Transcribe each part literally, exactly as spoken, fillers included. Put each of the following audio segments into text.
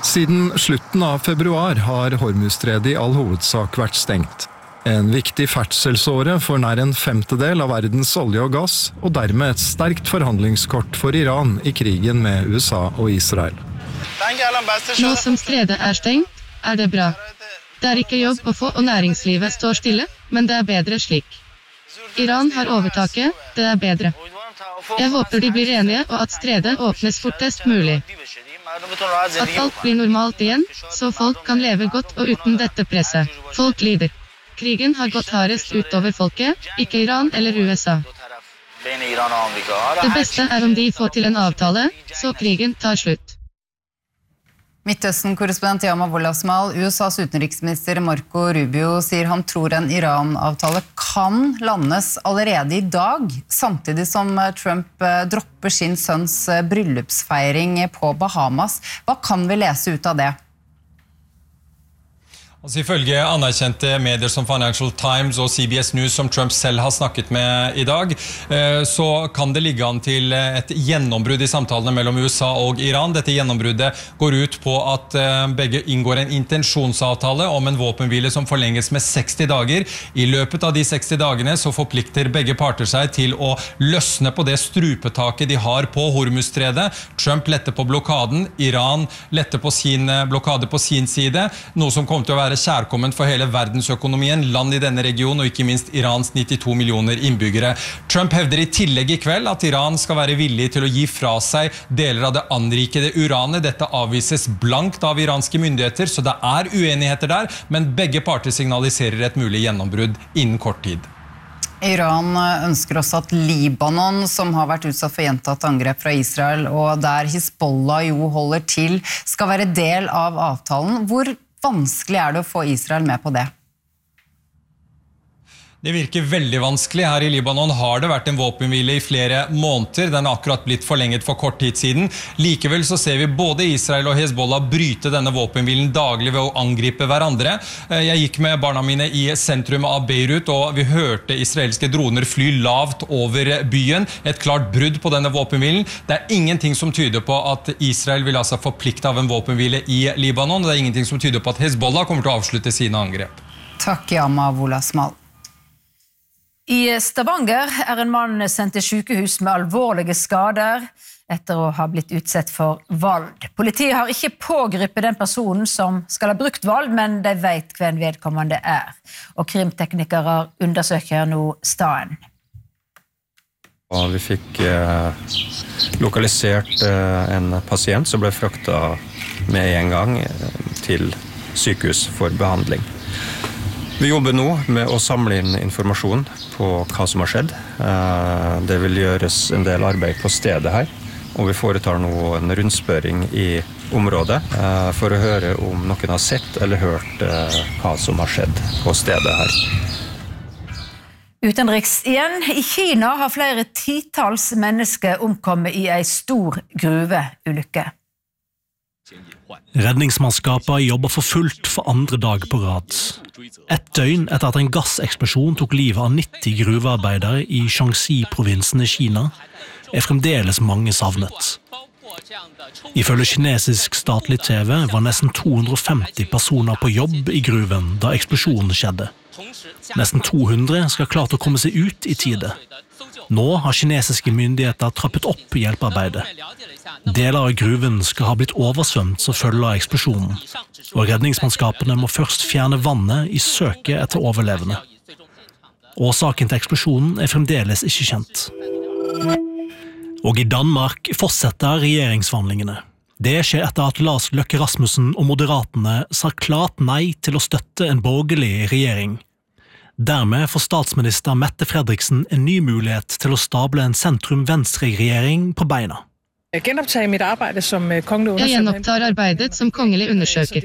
Siden slutten av februar har Hormuzstredet i all hovedsak vært stengt. En viktig ferdselsåre for nær en femtedel av verdens olje og gass, og dermed et sterkt forhandlingskort for Iran i krigen med U S A og Israel. Nå som stredet er stengt, er det bra. Det er ikke jobb å få og næringslivet står stille, men det er bedre slik. Iran har overtaket, det er bedre. Jeg håper de blir enige og at stredet åpnes fortest mulig. At alt blir normalt igjen, så folk kan leve godt og uten dette presset. Folk lider. Krigen har gått hardest utover folket, ikke Iran eller U S A. Det beste er om de får til en avtale, så krigen tar slutt. Midtøsten-korrespondent Yama Wolasmal, U S A's utenriksminister Marco Rubio sier han tror en Iran-avtale kan landes allerede i dag, samtidig som Trump dropper sin sønns bryllupsfeiring på Bahamas. Hva kan vi lese ut av det? Altså, ifølge anerkjente medier som Financial Times og C B S News som Trump selv har snakket med i dag, så kan det ligge an til et gjennombrudd i samtalene mellom U S A og Iran. Dette gjennombruddet går ut på at begge inngår en intensjonsavtale om en våpenhvile som forlenges med seksti dager. I løpet av de seksti dagene så forplikter begge parter seg til å løsne på det strupetaket de har på Hormuzstredet. Trump letter på blokaden, Iran letter på sin blokade på sin side, noe som kommer til å være kjærkomment for hele verdensøkonomien, land i denne regionen og ikke minst Irans nittito millioner innbyggere. Trump hevder i tillegg i kveld at Iran skal være villig til å gi fra seg deler av det anrikede uranet. Dette avvises blankt av iranske myndigheter, så det er uenigheter der, men begge parter signaliserer et mulig gjennombrudd innen kort tid. Iran ønsker også at Libanon, som har vært utsatt for gjentatt angrep fra Israel, og der Hizbollah jo holder til, skal være del av avtalen. Hvor vanskelig er det å få Israel med på det? Det virker veldig vanskelig. Her i Libanon har det vært en våpenhvile i flere måneder. Den har akkurat blitt forlenget for kort tid siden. Likevel så ser vi både Israel og Hezbollah bryte denne våpenhvilen daglig ved å angripe hverandre. Jeg gikk med barna mine i sentrum av Beirut, og vi hørte israelske droner fly lavt over byen. Et klart brudd på denne våpenhvilen. Det er ingenting som tyder på at Israel vil altså forplikte av en våpenhvile i Libanon. Det er ingenting som tyder på at Hezbollah kommer til å avslutte sine angrep. Takk, Yama Wolasmal. I Stavanger er en mann sendt til sykehus med alvorlige skader etter å ha blitt utsatt for vold. Politiet har ikke pågripet den personen som skal ha brukt vold, men de vet hvem vedkommende er. Og krimteknikere undersøker nå staden. Og vi fikk eh, lokalisert eh, en pasient som ble fraktet med en gang til sykehus for behandling. Vi jobber nå med å samle inn informasjon på hva som har skjedd. Det vil gjøres en del arbeid på stedet her, og vi foretar nå en rundspørring i området for å høre om noen har sett eller hørt hva som har skjedd på stedet her. Utenriks igjen. I Kina har flere titals mennesker omkommet i en stor gruveulykke. Redningsmannskaper jobber for fullt for andre dag på rad. Et døgn etter at en gasseksplosjon tok livet av nitti gruvearbeidere i Shaanxi-provinsen i Kina, er fremdeles mange savnet. Ifølge kinesisk statlig T V var nesten to hundre og femti personer på jobb i gruven da eksplosjonen skjedde. Nesten to hundre skal ha klart å komme seg ut i tide. Nå har kinesiske myndigheter trappet opp hjelpearbeidet. Deler av gruven skal ha blitt oversvømt som følge av eksplosjonen, og redningsmannskapene må først fjerne vannet i søket etter overlevende. Årsaken til eksplosjonen er fremdeles ikke kjent. Og i Danmark fortsetter regjeringsforhandlingene. Det skjer etter at Lars Løkke Rasmussen og Moderaterne sa klart nei til å støtte en borgerlig regjering. Dermed får statsminister Mette Frederiksen en ny mulighet til å stable en sentrum-venstre-regjering på beina. Jeg gjenopptar arbeidet som kongelig undersøker.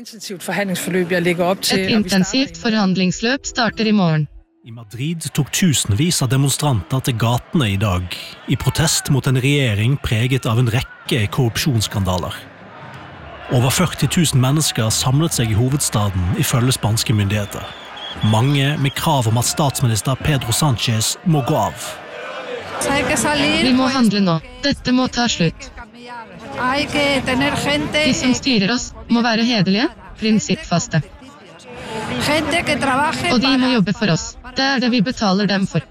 Et intensivt forhandlingsløp starter i morgen. I Madrid tok tusenvis av demonstranter til gatene i dag, i protest mot en regjering preget av en rekke korrupsjonsskandaler. Over førti tusen mennesker samlet seg i hovedstaden ifølge spanske myndigheter. Mange med krav om at statsminister Pedro Sánchez må gå av. Vi må handle nå. Dette må ta slutt. De som styrer oss, må være hederlige, prinsippfaste. Og de må jobbe for oss. Det er det vi betaler dem for.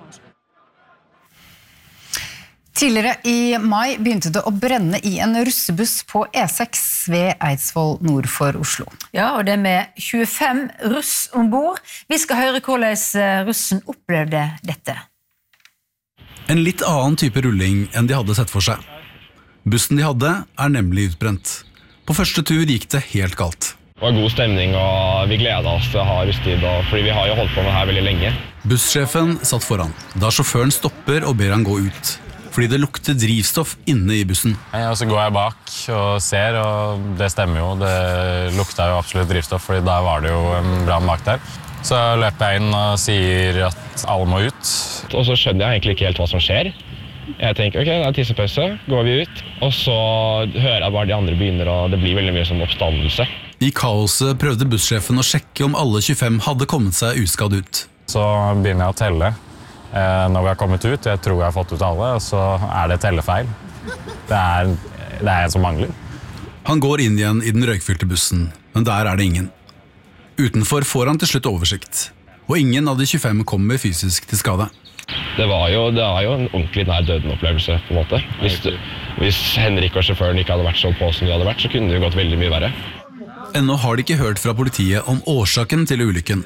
Tidligere i mai begynte det å brenne i en russebuss på E seks ved Eidsvoll nord for Oslo. Ja, og det med tjuefem russ ombord. Vi skal høre hvordan russen opplevde dette. En litt annen type rulling enn de hadde sett for seg. Bussen de hadde er nemlig utbrent. På første tur gikk det helt galt. Det var god stemning, og vi gleder oss til å ha russtid, fordi vi har jo holdt på med det her veldig lenge. Bussjefen satt foran, da sjåføren stopper og ber han gå ut, fordi det lukter drivstoff inne i bussen. Ja, så går jeg bak og ser, og det stemmer jo. Det lukta jo absolutt drivstoff, fordi da var det jo en brann bak der. Så løper jeg inn og sier at alle må ut. Og så skjønner jeg egentlig ikke helt hva som skjer. Jeg tenker, ok, det er tissepause, går vi ut, og så hører jeg bare de andre begynner, og det blir veldig mye som oppstandelse. I kaoset prøvde bussjefen å sjekke om alle tjuefem hadde kommet seg uskadd ut. Så begynner jeg å telle. Eh, når vi har kommet ut, jeg tror jeg har fått ut alle, så er det tellefeil. Det er, det er en som mangler. Han går inn igjen i den røykfylte bussen, men der er det ingen. Utenfor får han til slutt oversikt, og ingen av de tjuefem kommer fysisk til skade. Det var jo, det var jo en ordentlig nær døden-opplevelse, på en måte. Hvis, hvis Henrik og sjåføren ikke hadde vært så på som de hadde vært, så kunne det gått veldig mye verre. Ennå har de ikke hørt fra politiet om årsaken til ulykken.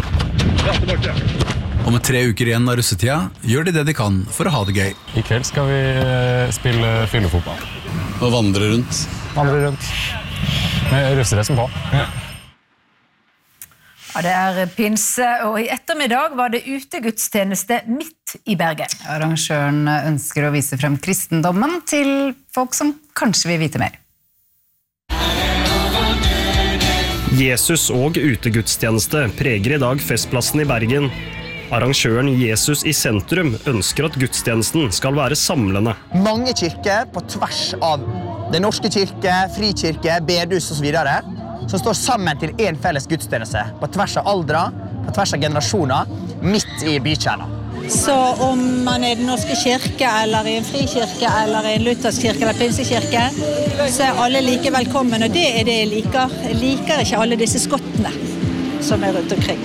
Og med tre uker igjen av russetida gjør de det de kan for å ha det gøy. I kveld skal vi spille fyllefotball. Og vandre rundt. Vandre rundt. Med russedressen på. Ja. Ja, det er pinse, og i ettermiddag var det utegudstjeneste midt i Bergen. Arrangøren ønsker å vise frem kristendommen til folk som kanskje vil vite mer. Jesus og utegudstjeneste preger i dag festplassen i Bergen. Arrangøren Jesus i sentrum ønsker at gudstjenesten skal være samlende. Mange kirker på tvers av Den norske kirke, frikirke, bedehus og så videre, som står sammen til en felles gudstjeneste, på tvers av aldre, på tvers av generasjoner, midt i bykjernen. Så om man er Den norske kirke, eller i en frikirke, eller i en luthersk kirke, eller pinsekirke, så er alle like velkommen, og det er det jeg liker. Jeg liker ikke alle disse skottene som er rundt omkring.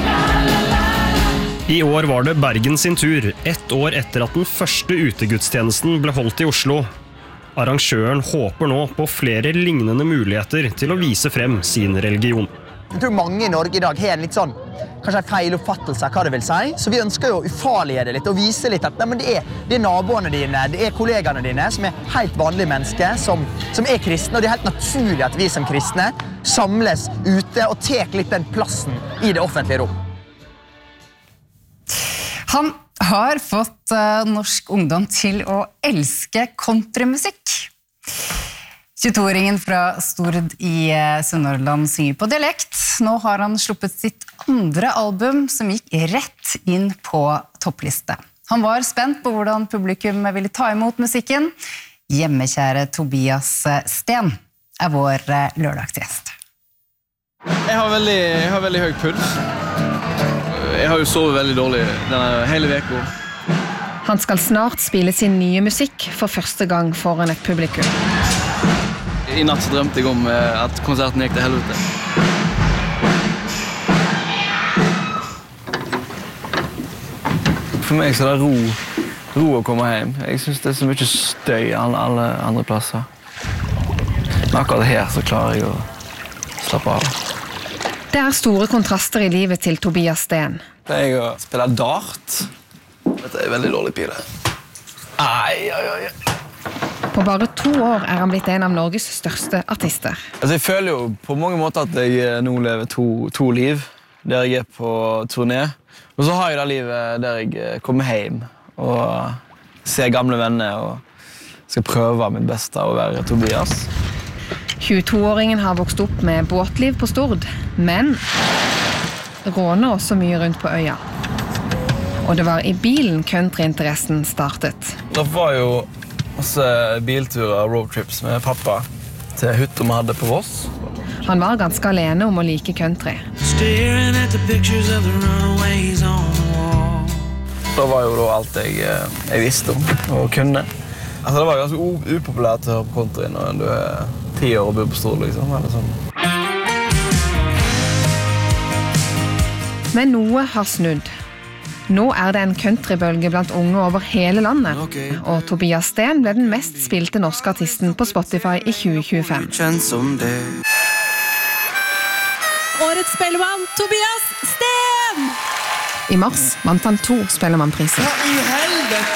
I år var det Bergen sin tur, ett år etter at den første utegudstjenesten ble holdt i Oslo. Arrangøren håper nå på flere lignende muligheter til å vise frem sin religion. Jeg tror mange i Norge i dag har en litt sånn, kanskje en feiloppfattelse av hva det vil si, så vi ønsker jo å ufarlige det litt og vise litt at nei, men det, er, det er naboene dine, det er kollegaene dine som er helt vanlige mennesker, som, som er kristne, og det er helt naturlig at vi som kristne samles ute og tek litt den plassen i det offentlige rom. Han har fått uh, norsk ungdom til å elske countrymusikk. tjueto-åringen fra Stord i uh, Sunnhordland synger på dialekt. Nå har han sluppet sitt andre album som gikk rett inn på toppliste. Han var spent på hvordan publikum ville ta imot musikken. Hjemmekjære Tobias Sten er vår uh, lørdagsgjest. Jeg har veldig, jeg har veldig høy puls. Jeg har jo sovet veldig dårlig denne hele veka. Han skal snart spille sin nye musikk for første gang foran et publikum. I natt så drømte jeg om at konserten gikk til helvete. For meg så er det ro, ro å komme hjem. Jeg synes det er så mye støy alle, alle andre plasser. Men akkurat her så klarer jeg å slappe av. Det er store kontraster i livet til Tobias Sten. Det er jeg å spille dart. Dette er veldig dårlig pile. Ai, ai, ai. På bare to år er han blitt en av Norges største artister. Altså, jeg føler jo på mange måter at jeg nå lever to, to liv, der jeg er på turné. Og så har jeg det livet der jeg kommer hjem og ser gamle venner og skal prøve mitt beste å være Tobias. tjueto-åringen har vokst opp med båtliv på Stord, men råner også mye rundt på øya. Og det var i bilen countryinteressen startet. Det var jo også bilturer og roadtrips med pappa til hytta vi hadde på Voss. Han var ganske alene om å like country. Det var jo da alt jeg, jeg visste om og kunne. Altså, det var ganske upopulært å høre på country når du er ti år og bor på Stord, liksom, eller sånn. Men noe har snudd. Nå er det en countrybølge blant unge over hele landet, og Tobias Sten ble den mest spilte norske artisten på Spotify i tjue tjuefem. Årets Spellemann, Tobias Sten! I mars vant han to Spellemannpriser.